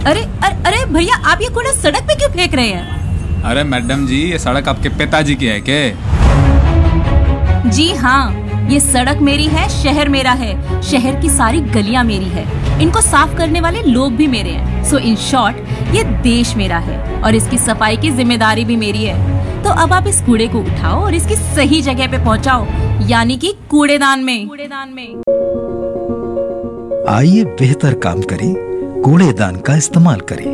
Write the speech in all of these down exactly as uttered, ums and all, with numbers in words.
अरे अरे, अरे भैया, आप ये कूड़ा सड़क पे क्यों फेंक रहे हैं? अरे मैडम जी, ये सड़क आपके पिताजी की है क्या? जी हाँ, ये सड़क मेरी है, शहर मेरा है, शहर की सारी गलियां मेरी है, इनको साफ करने वाले लोग भी मेरे हैं। सो इन शॉर्ट, ये देश मेरा है और इसकी सफाई की जिम्मेदारी भी मेरी है। तो अब आप इस कूड़े को उठाओ और इसकी सही जगह पे पहुंचाओ, यानी कि कूड़ेदान में। कूड़ेदान में आइए बेहतर काम करें, कूड़ेदान का इस्तेमाल करें।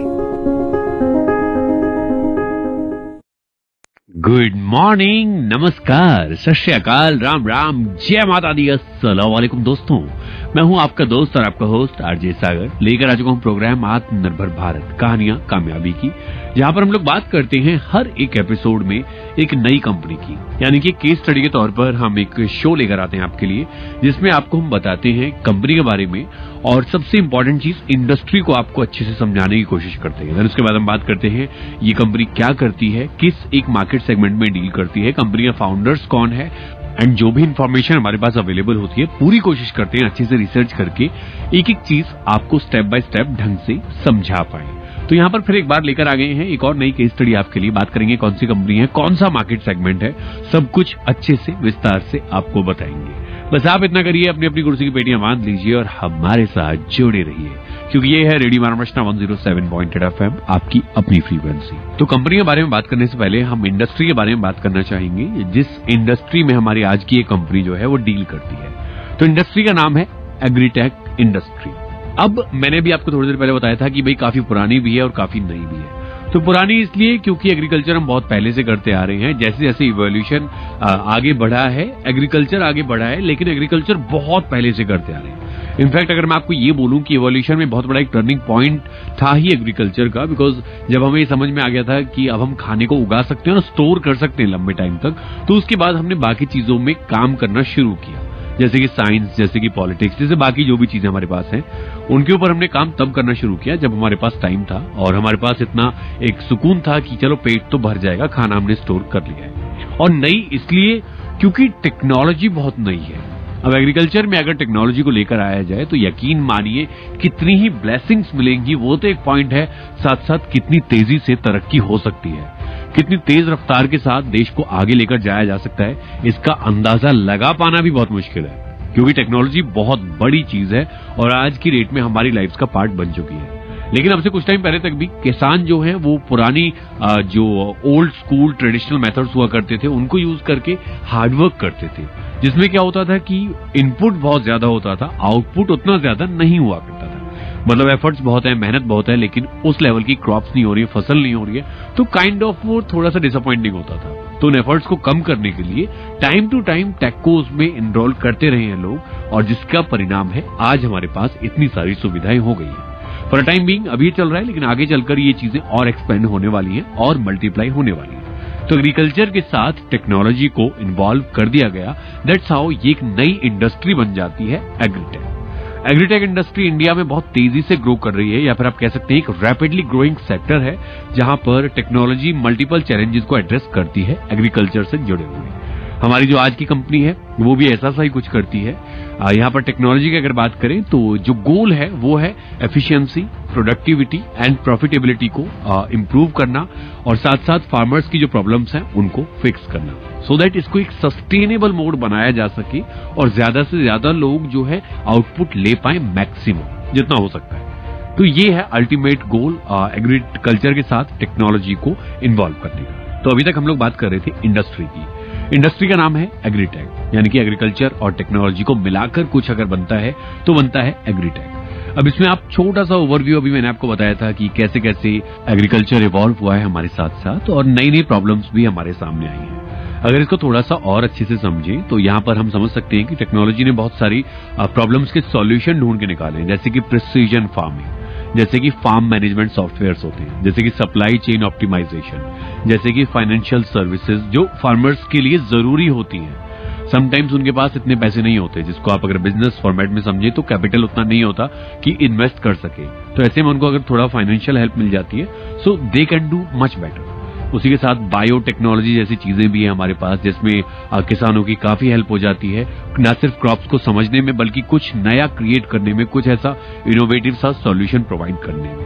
गुड मॉर्निंग, नमस्कार, सत श्री अकाल, राम राम, जय माता दी, अस्सलाम वालेकुम दोस्तों। मैं हूं आपका दोस्त और आपका होस्ट आरजे सागर, लेकर आ चुका हूं प्रोग्राम आत्मनिर्भर भारत, कहानियां कामयाबी की, जहां पर हम लोग बात करते हैं हर एक एपिसोड में एक नई कंपनी की, यानी कि केस स्टडी के तौर पर हम एक शो लेकर आते हैं आपके लिए, जिसमें आपको हम बताते हैं कंपनी के बारे में और सबसे इंपॉर्टेंट चीज इंडस्ट्री को आपको अच्छे से समझाने की कोशिश करते हैं। उसके बाद हम बात करते हैं ये कंपनी क्या करती है, किस एक मार्केट सेगमेंट में डील करती है, कंपनी का फाउंडर्स कौन है, एंड जो भी इंफॉर्मेशन हमारे पास अवेलेबल होती है पूरी कोशिश करते हैं अच्छे से रिसर्च करके एक एक चीज आपको स्टेप बाय स्टेप ढंग से समझा पाए। तो यहाँ पर फिर एक बार लेकर आ गए हैं एक और नई केस स्टडी आपके लिए। बात करेंगे कौन सी कंपनी है, कौन सा मार्केट सेगमेंट है, सब कुछ अच्छे से विस्तार से आपको बताएंगे। बस आप इतना करिए, अपनी अपनी कुर्सी की पेटियां बांध लीजिए और हमारे साथ जुड़े रहिए, क्योंकि ये है radio Maharashtra one zero seven point eight F M, आपकी अपनी फ्रीक्वेंसी। तो कंपनी के बारे में बात करने से पहले हम इंडस्ट्री के बारे में बात करना चाहेंगे, जिस इंडस्ट्री में हमारी आज की एक कंपनी जो है वो डील करती है। तो इंडस्ट्री का नाम है एग्रीटेक इंडस्ट्री। अब मैंने भी आपको थोड़ी देर पहले बताया था कि भाई काफी पुरानी भी है और काफी नई भी है। तो पुरानी इसलिए क्योंकि एग्रीकल्चर हम बहुत पहले से करते आ रहे हैं, जैसे जैसे इवोल्यूशन आगे बढ़ा है, एग्रीकल्चर आगे बढ़ा है, लेकिन एग्रीकल्चर बहुत पहले से करते आ रहे हैं। इनफैक्ट अगर मैं आपको ये बोलूं कि इवोल्यूशन में बहुत बड़ा एक टर्निंग पॉइंट था ही एग्रीकल्चर का, बिकॉज जब हमें ये समझ में आ गया था कि अब हम खाने को उगा सकते हैं और स्टोर कर सकते हैं लंबे टाइम तक, तो उसके बाद हमने बाकी चीजों में काम करना शुरू किया, जैसे कि साइंस, जैसे कि पॉलिटिक्स, जैसे बाकी जो भी चीजें हमारे पास हैं उनके ऊपर हमने काम तब करना शुरू किया जब हमारे पास टाइम था और हमारे पास इतना एक सुकून था कि चलो पेट तो भर जाएगा, खाना हमने स्टोर कर लिया है। और नई इसलिए क्योंकि टेक्नोलॉजी बहुत नई है। अब एग्रीकल्चर में अगर टेक्नोलॉजी को लेकर आया जाए तो यकीन मानिए कितनी ही ब्लेसिंग्स मिलेंगी, वो तो एक पॉइंट है, साथ साथ कितनी तेजी से तरक्की हो सकती है, कितनी तेज रफ्तार के साथ देश को आगे लेकर जाया जा सकता है, इसका अंदाजा लगा पाना भी बहुत मुश्किल है, क्योंकि टेक्नोलॉजी बहुत बड़ी चीज है और आज की डेट में हमारी लाइफ का पार्ट बन चुकी है। लेकिन अब से कुछ टाइम पहले तक भी किसान जो है वो पुरानी जो ओल्ड स्कूल ट्रेडिशनल मेथड्स हुआ करते थे उनको यूज करके हार्डवर्क करते थे, जिसमें क्या होता था कि इनपुट बहुत ज्यादा होता था, आउटपुट उतना ज्यादा नहीं हुआ करता था। मतलब एफर्ट्स बहुत है, मेहनत बहुत है, लेकिन उस लेवल की क्रॉप्स नहीं हो रही है, फसल नहीं हो रही है, तो काइंड ऑफ वो थोड़ा सा डिसअपॉइंटिंग होता था। तो उन एफर्ट्स को कम करने के लिए टाइम टू टाइम टेक को उसमें इनरोल करते रहे हैं लोग, और जिसका परिणाम है आज हमारे पास इतनी सारी सुविधाएं हो गई है। फॉर टाइम बीइंग अभी चल रहा है, लेकिन आगे चलकर ये चीजें और एक्सपेंड होने वाली हैं और मल्टीप्लाई होने वाली है। तो एग्रीकल्चर के साथ टेक्नोलॉजी को इन्वॉल्व कर दिया गया, दैट्स हाउ ये एक नई इंडस्ट्री बन जाती है एग्रीटेक। एग्रीटेक इंडस्ट्री इंडिया में बहुत तेजी से ग्रो कर रही है, या फिर आप कह सकते हैं एक रैपिडली ग्रोइंग सेक्टर है, जहां पर टेक्नोलॉजी मल्टीपल चैलेंजेस को एड्रेस करती है एग्रीकल्चर से जुड़े हुए। हमारी जो आज की कंपनी है वो भी ऐसा सा ही कुछ करती है। यहाँ पर टेक्नोलॉजी की अगर बात करें तो जो गोल है वो है एफिशिएंसी, प्रोडक्टिविटी एंड प्रॉफिटेबिलिटी को इम्प्रूव करना, और साथ साथ फार्मर्स की जो प्रॉब्लम्स हैं उनको फिक्स करना, सो दैट इसको एक सस्टेनेबल मोड बनाया जा सके और ज्यादा से ज्यादा लोग जो है आउटपुट ले पाए मैक्सिमम जितना हो सकता है। तो ये है अल्टीमेट गोल एग्रीकल्चर के साथ टेक्नोलॉजी को इन्वॉल्व करने का। तो अभी तक हम लोग बात कर रहे थे इंडस्ट्री की। इंडस्ट्री का नाम है एग्रीटेक, यानी कि एग्रीकल्चर और टेक्नोलॉजी को मिलाकर कुछ अगर बनता है तो बनता है एग्रीटेक। अब इसमें आप छोटा सा ओवरव्यू अभी मैंने आपको बताया था कि कैसे कैसे एग्रीकल्चर इवॉल्व हुआ है हमारे साथ साथ, और नई नई प्रॉब्लम्स भी हमारे सामने आई हैं। अगर इसको थोड़ा सा और अच्छे से समझें तो यहाँ पर हम समझ सकते हैं कि टेक्नोलॉजी ने बहुत सारी प्रॉब्लम्स के सॉल्यूशन ढूंढ के निकाले, जैसे कि प्रिसीजन फार्मिंग, जैसे कि फार्म मैनेजमेंट सॉफ्टवेयर्स होते हैं, जैसे कि सप्लाई चेन ऑप्टिमाइजेशन, जैसे कि फाइनेंशियल सर्विसेज जो फार्मर्स के लिए जरूरी होती हैं। समटाइम्स उनके पास इतने पैसे नहीं होते, जिसको आप अगर बिजनेस फॉर्मेट में समझे तो कैपिटल उतना नहीं होता कि इन्वेस्ट कर सके, तो ऐसे में उनको अगर थोड़ा फाइनेंशियल हेल्प मिल जाती है सो they can do much better. उसी के साथ बायोटेक्नोलॉजी जैसी चीजें भी है हमारे पास, जिसमें किसानों की काफी हेल्प हो जाती है, न सिर्फ क्रॉप्स को समझने में बल्कि कुछ नया क्रिएट करने में, कुछ ऐसा इनोवेटिव सा सॉल्यूशन प्रोवाइड करने में।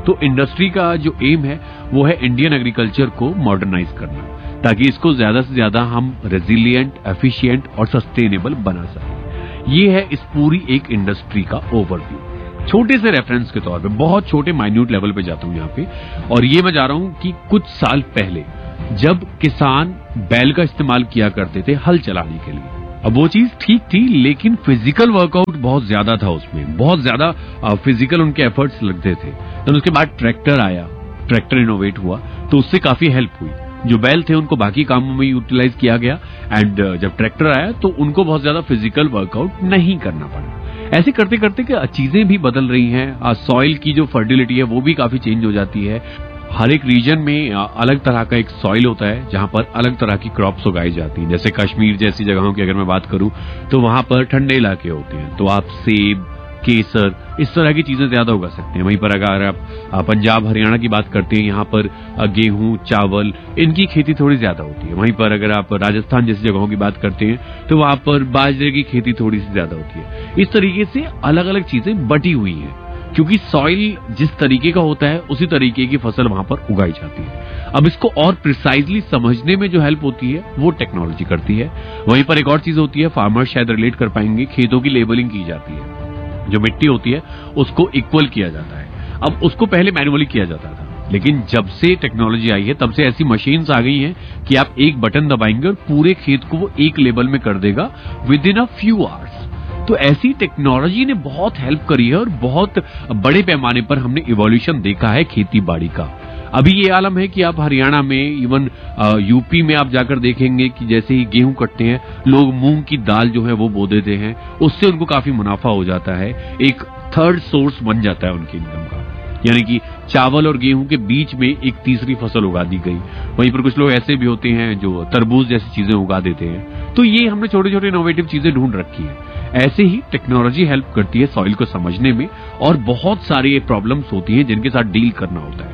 तो इंडस्ट्री का जो एम है वो है इंडियन एग्रीकल्चर को मॉडर्नाइज करना, ताकि इसको ज्यादा से ज्यादा हम रेजिलिएंट, एफिशिएंट और सस्टेनेबल बना सकें। ये है इस पूरी एक इंडस्ट्री का ओवरव्यू। छोटे से रेफरेंस के तौर पे, बहुत छोटे माइन्यूट लेवल पे जाता हूं यहाँ पे, और ये मैं जा रहा हूं कि कुछ साल पहले जब किसान बैल का इस्तेमाल किया करते थे हल चलाने के लिए, अब वो चीज ठीक थी, लेकिन फिजिकल वर्कआउट बहुत ज्यादा था उसमें, बहुत ज्यादा फिजिकल उनके एफर्ट्स लगते थे। तो उसके बाद ट्रैक्टर आया, ट्रैक्टर इनोवेट हुआ, तो उससे काफी हेल्प हुई। जो बैल थे उनको बाकी कामों में यूटिलाइज किया गया, एंड जब ट्रैक्टर आया तो उनको बहुत ज्यादा फिजिकल वर्कआउट नहीं करना पड़ा। ऐसे करते करते कि चीजें भी बदल रही हैं, सॉइल की जो फर्टिलिटी है वो भी काफी चेंज हो जाती है। हर एक रीजन में अलग तरह का एक सॉइल होता है जहां पर अलग तरह की क्रॉप्स उगाई जाती हैं। जैसे कश्मीर जैसी जगहों की अगर मैं बात करूं तो वहां पर ठंडे इलाके होते हैं, तो आप सेब, केसर, इस तरह की चीजें ज्यादा उगा सकते हैं। वहीं पर अगर आप पंजाब, हरियाणा की बात करते हैं, यहाँ पर गेहूं, चावल, इनकी खेती थोड़ी ज्यादा होती है। वहीं पर अगर आप राजस्थान जैसी जगहों की बात करते हैं तो वहां पर बाजरे की खेती थोड़ी सी ज्यादा होती है। इस तरीके से अलग अलग चीजें बटी हुई हैं, क्योंकि सॉइल जिस तरीके का होता है उसी तरीके की फसल वहां पर उगाई जाती है। अब इसको और प्रिसाइजली समझने में जो हेल्प होती है वो टेक्नोलॉजी करती है। वहीं पर एक और चीज होती है, फार्मर शायद रिलेट कर पाएंगे, खेतों की लेबलिंग की जाती है। जो मिट्टी होती है उसको इक्वल किया जाता है। अब उसको पहले मैन्युअली किया जाता था, लेकिन जब से टेक्नोलॉजी आई है तब से ऐसी मशीन्स आ गई हैं कि आप एक बटन दबाएंगे और पूरे खेत को वो एक लेबल में कर देगा with in a few hours. तो ऐसी टेक्नोलॉजी ने बहुत हेल्प करी है और बहुत बड़े पैमाने पर हमने इवोल्यूशन देखा है खेती बाड़ी का। अभी ये आलम है कि आप हरियाणा में, इवन यूपी में आप जाकर देखेंगे कि जैसे ही गेहूं कटते हैं लोग मूंग की दाल जो है वो बो देते हैं, उससे उनको काफी मुनाफा हो जाता है, एक थर्ड सोर्स बन जाता है उनकी इनकम का। यानी कि चावल और गेहूं के बीच में एक तीसरी फसल उगा दी गई। वहीं पर कुछ लोग ऐसे भी होते हैं जो तरबूज जैसी चीजें उगा देते हैं। तो ये हमने छोटे छोटे इनोवेटिव चीजें ढूंढ रखी है। ऐसे ही टेक्नोलॉजी हेल्प करती है सॉइल को समझने में, और बहुत सारी प्रॉब्लम्स होती हैं जिनके साथ डील करना होता है।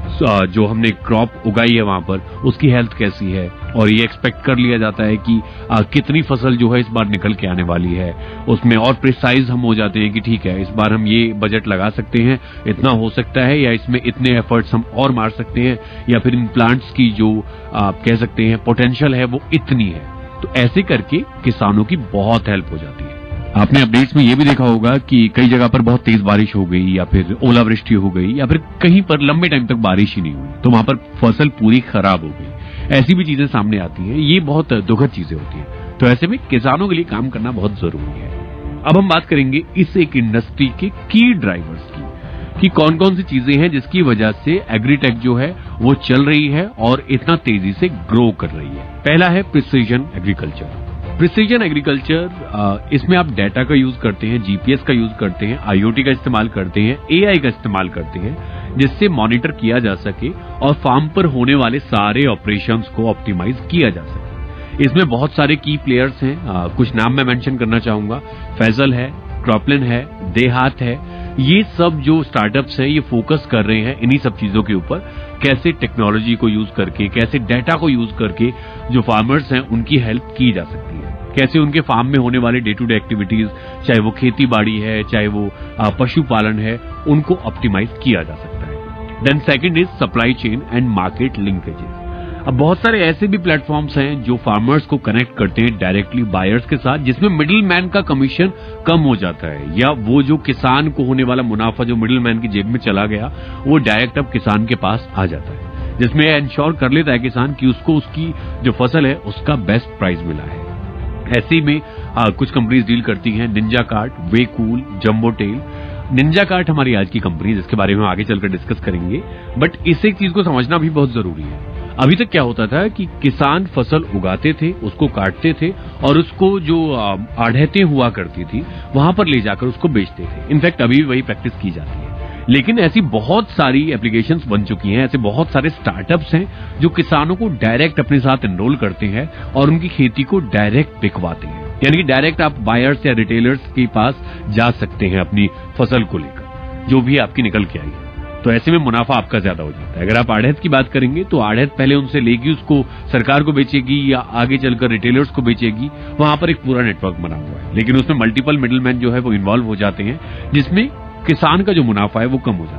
जो हमने क्रॉप उगाई है वहां पर उसकी हेल्थ कैसी है, और ये एक्सपेक्ट कर लिया जाता है कि आ, कितनी फसल जो है इस बार निकल के आने वाली है। उसमें और प्रिसाइज हम हो जाते हैं कि ठीक है इस बार हम ये बजट लगा सकते हैं, इतना हो सकता है, या इसमें इतने एफर्ट्स हम और मार सकते हैं, या फिर इन प्लांट्स की जो आप कह सकते हैं पोटेंशियल है वो इतनी है। तो ऐसे करके किसानों की बहुत हेल्प हो जाती है। आपने अपडेट्स में ये भी देखा होगा कि कई जगह पर बहुत तेज बारिश हो गई, या फिर ओलावृष्टि हो गई, या फिर कहीं पर लंबे टाइम तक बारिश ही नहीं हुई, तो वहां पर फसल पूरी खराब हो गई। ऐसी भी चीजें सामने आती हैं, ये बहुत दुखद चीजें होती हैं। तो ऐसे में किसानों के लिए काम करना बहुत जरूरी है। अब हम बात करेंगे इस एक इंडस्ट्री के की ड्राइवर्स की, कि कौन कौन सी चीजें हैं जिसकी वजह से एग्रीटेक जो है वो चल रही है और इतना तेजी से ग्रो कर रही है। पहला है प्रिसीजन एग्रीकल्चर। प्रिसीजन एग्रीकल्चर, इसमें आप डाटा का यूज करते हैं, जीपीएस का यूज करते हैं, आईओटी का इस्तेमाल करते हैं, एआई का इस्तेमाल करते हैं, जिससे मॉनिटर किया जा सके और फार्म पर होने वाले सारे ऑपरेशंस को ऑप्टिमाइज किया जा सके। इसमें बहुत सारे की प्लेयर्स हैं, आ, कुछ नाम मैं मेंशन करना चाहूंगा। फैजल है, क्रॉपलिन है, देहात है, ये सब जो स्टार्टअप्स हैं ये फोकस कर रहे हैं इन्हीं सब चीजों के ऊपर, कैसे टेक्नोलॉजी को यूज करके, कैसे डाटा को यूज करके जो फार्मर्स हैं उनकी हेल्प की जा सकती है, कैसे उनके फार्म में होने वाले डे टू डे एक्टिविटीज, चाहे वो खेती बाड़ी है, चाहे वो पशुपालन है, उनको ऑप्टिमाइज किया जा सकता है। Then second is supply chain and market linkages. अब बहुत सारे ऐसे भी प्लेटफॉर्म्स हैं जो फार्मर्स को कनेक्ट करते हैं डायरेक्टली बायर्स के साथ, जिसमें मिडिल मैन का कमीशन कम हो जाता है, या वो जो किसान को होने वाला मुनाफा जो मिडिल मैन की जेब में चला गया वो डायरेक्ट अब किसान के पास आ जाता है, जिसमें इंश्योर कर लेता है किसान कि उसको उसकी जो फसल है उसका बेस्ट प्राइस मिला है। ऐसे में आ, कुछ कंपनीज डील करती हैं, Ninja cart, वेकूल, jumbo tell. Ninja cart हमारी आज की कंपनी, जिसके बारे में आगे चलकर डिस्कस करेंगे, बट इस एक चीज को समझना भी बहुत जरूरी है। अभी तक क्या होता था कि किसान फसल उगाते थे, उसको काटते थे, और उसको जो आढ़तें हुआ करती थी वहां पर ले जाकर उसको बेचते थे। इनफैक्ट अभी भी वही प्रैक्टिस की जाती है, लेकिन ऐसी बहुत सारी एप्लीकेशंस बन चुकी हैं, ऐसे बहुत सारे स्टार्टअप्स हैं जो किसानों को डायरेक्ट अपने साथ एनरोल करते हैं और उनकी खेती को डायरेक्ट बिकवाते हैं। यानी कि डायरेक्ट आप बायर्स या रिटेलर्स के पास जा सकते हैं अपनी फसल को लेकर, जो भी आपकी निकल के आई है। तो ऐसे में मुनाफा आपका ज्यादा हो जाता है। अगर आप आढ़त की बात करेंगे तो आढ़त पहले उनसे लेगी, उसको सरकार को बेचेगी या आगे चलकर रिटेलर्स को बेचेगी, वहां पर एक पूरा नेटवर्क बना हुआ है, लेकिन उसमें मल्टीपल मिडिलमैन जो है वो इन्वॉल्व हो जाते हैं, जिसमें किसान का जो मुनाफा है वो कम हो जाता है।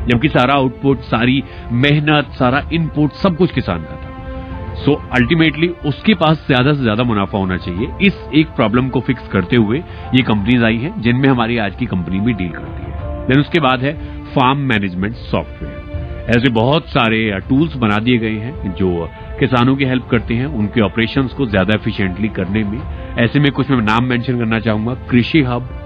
जबकि सारा आउटपुट, सारी मेहनत, सारा इनपुट सब कुछ किसान का था। सो अल्टीमेटली उसके पास ज्यादा से ज्यादा मुनाफा होना चाहिए। इस एक प्रॉब्लम को फिक्स करते हुए ये कंपनीज आई हैं, जिनमें हमारी आज की कंपनी भी डील करती है। देन उसके बाद है फार्म मैनेजमेंट सॉफ्टवेयर। ऐसे बहुत सारे टूल्स बना दिए गए हैं जो किसानों की हेल्प करते हैं उनके ऑपरेशंस को ज्यादा एफिशिएंटली करने में। ऐसे में कुछ मैं नाम मेंशन करना चाहूंगा, कृषि हब,